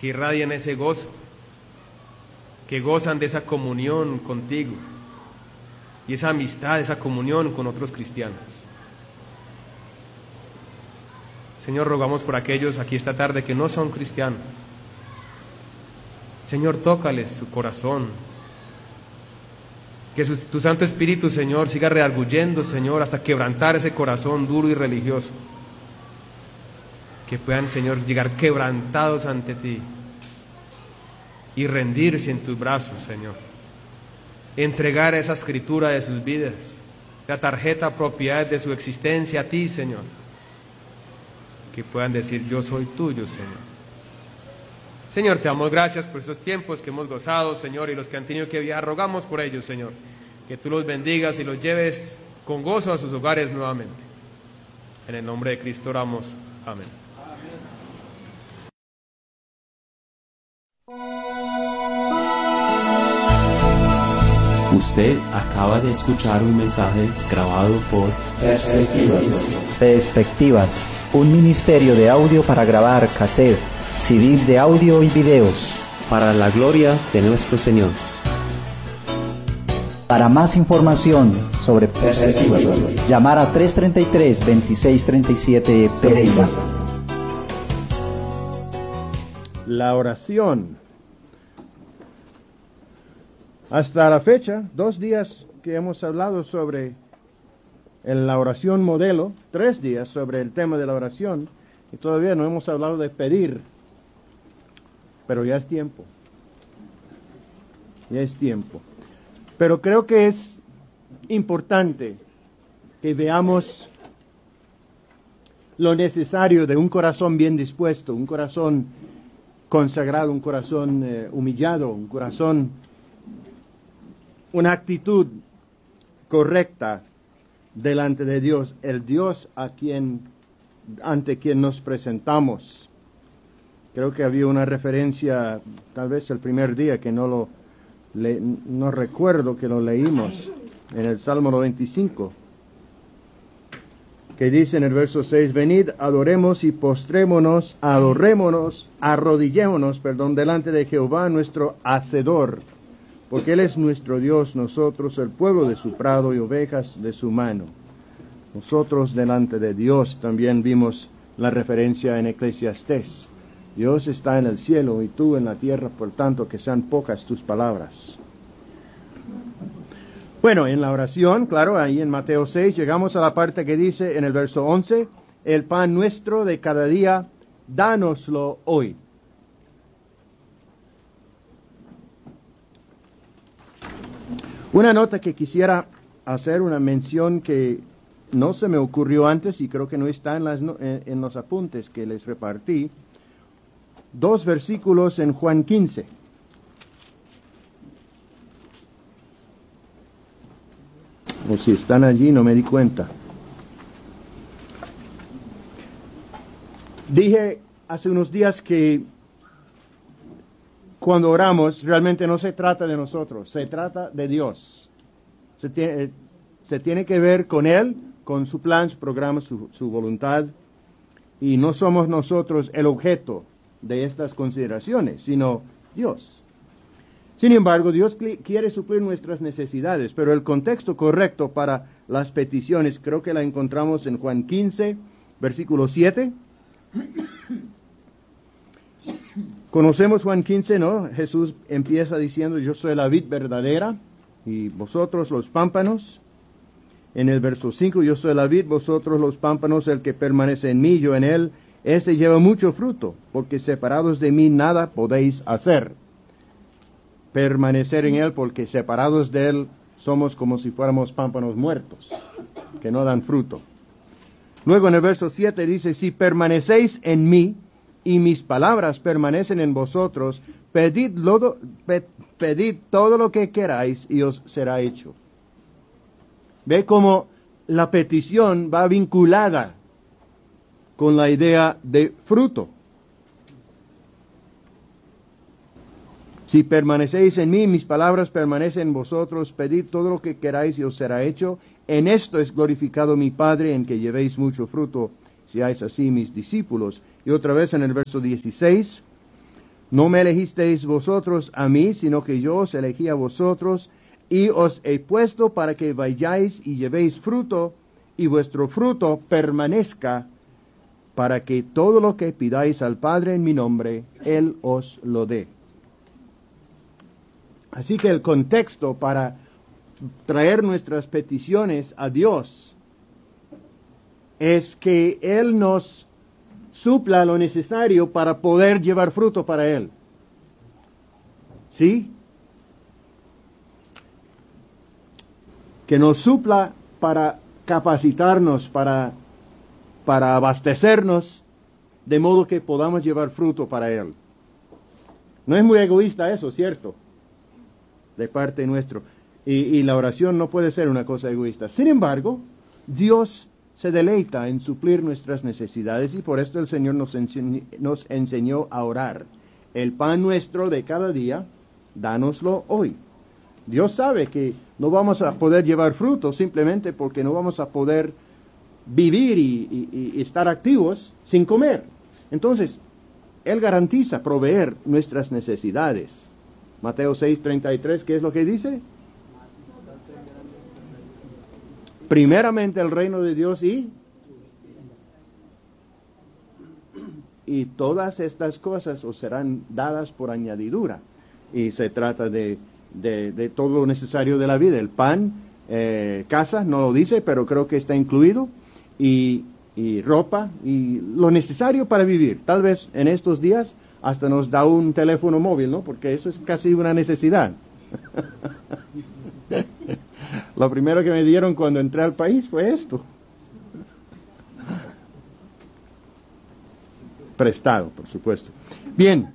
que irradian ese gozo, que gozan de esa comunión contigo y esa amistad, esa comunión con otros cristianos. Señor, rogamos por aquellos aquí esta tarde que no son cristianos. Señor, tócales su corazón. Que tu Santo Espíritu, Señor, siga redarguyendo, Señor, hasta quebrantar ese corazón duro y religioso. Que puedan, Señor, llegar quebrantados ante ti y rendirse en tus brazos, Señor. Entregar esa escritura de sus vidas, la tarjeta propiedad de su existencia a ti, Señor. Que puedan decir, yo soy tuyo, Señor. Señor, te damos gracias por estos tiempos que hemos gozado, Señor, y los que han tenido que viajar, rogamos por ellos, Señor, que tú los bendigas y los lleves con gozo a sus hogares nuevamente. En el nombre de Cristo oramos. Amén. Usted acaba de escuchar un mensaje grabado por Perspectivas, un ministerio de audio para grabar cassette, CD de audio y videos. para la gloria de nuestro Señor. Para más información sobre Perspectivas, llamar a 333-2637 Pereira. La oración. Hasta la fecha, 2 días que hemos hablado sobre la oración modelo, 3 días sobre el tema de la oración, y todavía no hemos hablado de pedir, pero ya es tiempo. Ya es tiempo. Pero creo que es importante que veamos lo necesario de un corazón bien dispuesto, un corazón consagrado, un corazón humillado, un corazón, una actitud correcta delante de Dios, el Dios ante quien nos presentamos. Creo que había una referencia, tal vez el primer día, que no recuerdo que lo leímos, en el Salmo 95, que dice en el verso 6, venid, adoremos y postrémonos, arrodillémonos, delante de Jehová nuestro Hacedor, porque Él es nuestro Dios, nosotros el pueblo de su prado y ovejas de su mano. Nosotros delante de Dios, también vimos la referencia en Eclesiastés. Dios está en el cielo y tú en la tierra, por tanto que sean pocas tus palabras. Bueno, en la oración, claro, ahí en Mateo 6, llegamos a la parte que dice en el verso 11, el pan nuestro de cada día, dánoslo hoy. Una nota que quisiera hacer, una mención que no se me ocurrió antes y creo que no está en los apuntes que les repartí. 2 versículos en Juan 15. O si están allí, no me di cuenta. Dije hace unos días que cuando oramos realmente no se trata de nosotros, se trata de Dios. Se tiene que ver con Él, con su plan, su programa, su voluntad. Y no somos nosotros el objeto de estas consideraciones, sino Dios. Sin embargo, Dios quiere suplir nuestras necesidades, pero el contexto correcto para las peticiones creo que la encontramos en Juan 15, versículo 7. Conocemos Juan 15, ¿no? Jesús empieza diciendo, yo soy la vid verdadera y vosotros los pámpanos. En el verso 5, yo soy la vid, vosotros los pámpanos, el que permanece en mí, yo en él, ese lleva mucho fruto, porque separados de mí nada podéis hacer. Permanecer en él, porque separados de él somos como si fuéramos pámpanos muertos, que no dan fruto. Luego en el verso 7 dice, si permanecéis en mí, y mis palabras permanecen en vosotros, pedid todo lo que queráis, y os será hecho. Ve cómo la petición va vinculada con la idea de fruto. Si permanecéis en mí, mis palabras permanecen en vosotros, pedid todo lo que queráis y os será hecho. En esto es glorificado mi Padre, en que llevéis mucho fruto, seáis así mis discípulos. Y otra vez en el verso 16, No me elegisteis vosotros a mí, sino que yo os elegí a vosotros, y os he puesto para que vayáis y llevéis fruto, y vuestro fruto permanezca, para que todo lo que pidáis al Padre en mi nombre, Él os lo dé. Así que el contexto para traer nuestras peticiones a Dios es que Él nos supla lo necesario para poder llevar fruto para Él. ¿Sí? Que nos supla para capacitarnos, para abastecernos, de modo que podamos llevar fruto para Él. No es muy egoísta eso, ¿cierto? De parte nuestra. Y la oración no puede ser una cosa egoísta. Sin embargo, Dios se deleita en suplir nuestras necesidades y por esto el Señor nos enseñó a orar. El pan nuestro de cada día, dánoslo hoy. Dios sabe que no vamos a poder llevar fruto simplemente porque no vamos a poder vivir y estar activos sin comer. Entonces, Él garantiza proveer nuestras necesidades. Mateo 6:33, ¿qué es lo que dice? Primeramente el reino de Dios y todas estas cosas os serán dadas por añadidura. Y se trata de todo lo necesario de la vida. El pan, casa, no lo dice, pero creo que está incluido. Y ropa y lo necesario para vivir. Tal vez en estos días hasta nos da un teléfono móvil, ¿no? Porque eso es casi una necesidad. Lo primero que me dieron cuando entré al país fue esto. Prestado, por supuesto. Bien.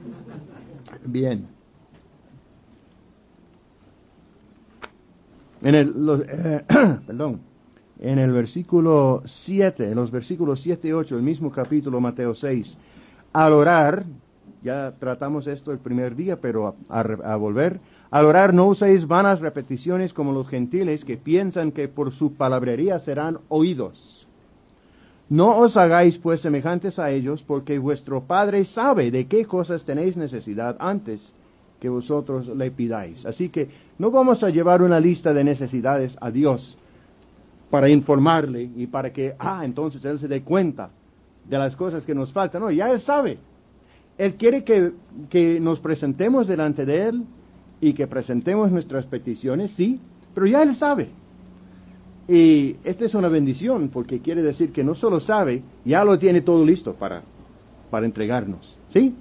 En el versículo 7, los versículos 7 y 8, el mismo capítulo Mateo 6, al orar, ya tratamos esto el primer día, pero a volver, al orar no uséis vanas repeticiones como los gentiles que piensan que por su palabrería serán oídos. No os hagáis pues semejantes a ellos, porque vuestro Padre sabe de qué cosas tenéis necesidad antes que vosotros le pidáis. Así que no vamos a llevar una lista de necesidades a Dios para informarle y para que, entonces Él se dé cuenta de las cosas que nos faltan. No, ya Él sabe. Él quiere que nos presentemos delante de Él y que presentemos nuestras peticiones, sí, pero ya Él sabe. Y esta es una bendición porque quiere decir que no solo sabe, ya lo tiene todo listo para entregarnos, ¿sí?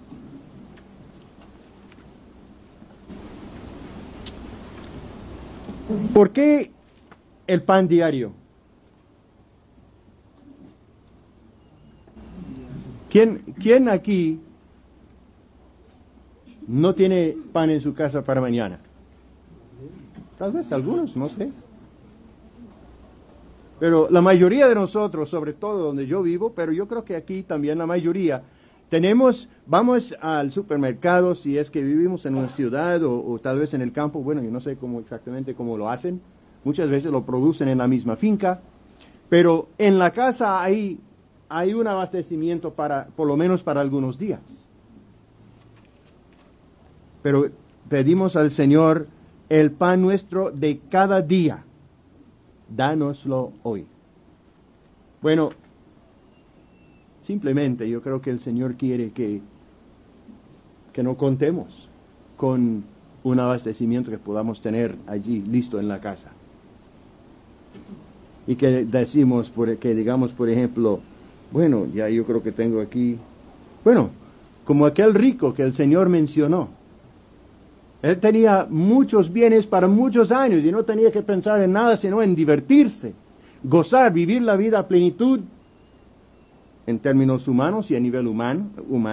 ¿Por qué el pan diario? ¿Quién aquí no tiene pan en su casa para mañana? Tal vez algunos, no sé. Pero la mayoría de nosotros, sobre todo donde yo vivo, pero yo creo que aquí también la mayoría, vamos al supermercado si es que vivimos en una ciudad o tal vez en el campo. Bueno, yo no sé exactamente cómo lo hacen. Muchas veces lo producen en la misma finca. Pero en la casa hay un abastecimiento por lo menos para algunos días. Pero pedimos al Señor el pan nuestro de cada día. Dánoslo hoy. Bueno, simplemente yo creo que el Señor quiere que no contemos con un abastecimiento que podamos tener allí listo en la casa. Y que digamos, por ejemplo, bueno, ya yo creo que tengo aquí, bueno, como aquel rico que el Señor mencionó. Él tenía muchos bienes para muchos años y no tenía que pensar en nada sino en divertirse, gozar, vivir la vida a plenitud en términos humanos y a nivel humano.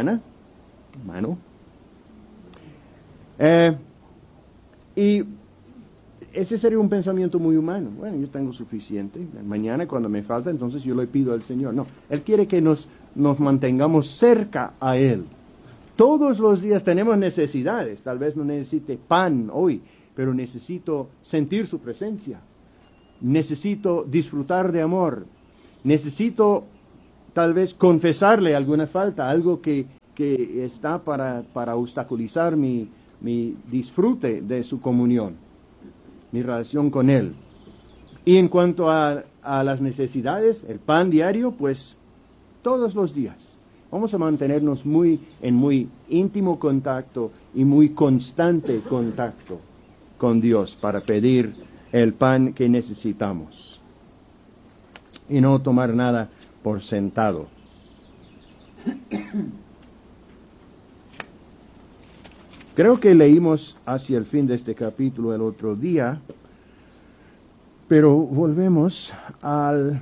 Y ese sería un pensamiento muy humano. Bueno, yo tengo suficiente. Mañana cuando me falta, entonces yo le pido al Señor. No, Él quiere que nos mantengamos cerca a Él. Todos los días tenemos necesidades. Tal vez no necesite pan hoy, pero necesito sentir su presencia. Necesito disfrutar de amor. Necesito tal vez confesarle alguna falta, algo que que está para obstaculizar mi disfrute de su comunión, mi relación con Él. Y en cuanto a las necesidades, el pan diario, pues todos los días. Vamos a mantenernos en muy íntimo contacto y muy constante contacto con Dios para pedir el pan que necesitamos. Y no tomar nada por sentado. Creo que leímos hacia el fin de este capítulo el otro día, pero volvemos al...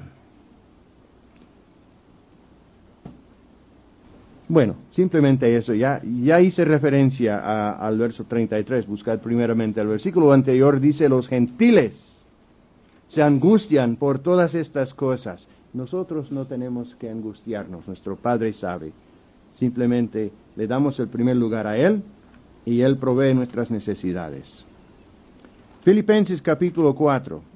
Bueno, simplemente eso, ya hice referencia al verso 33, buscad primeramente el versículo anterior, dice, los gentiles se angustian por todas estas cosas. Nosotros no tenemos que angustiarnos, nuestro Padre sabe. Simplemente le damos el primer lugar a Él y Él provee nuestras necesidades. Filipenses capítulo 4.